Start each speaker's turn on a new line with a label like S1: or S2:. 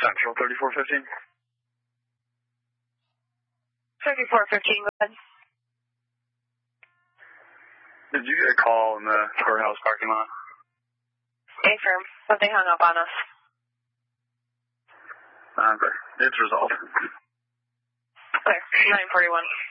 S1: Central 3415.
S2: 3415, go ahead.
S1: Did you get a call in the courthouse parking lot?
S2: Affirm, but they hung up on us.
S1: Okay, it's resolved.
S2: Clear, 941.